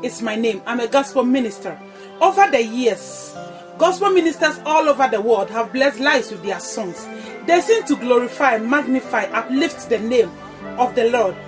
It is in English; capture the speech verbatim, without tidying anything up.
is my name. I'm a gospel minister. Over the years, gospel ministers all over the world have blessed lives with their songs. They sing to glorify, magnify, uplift the name of the Lord.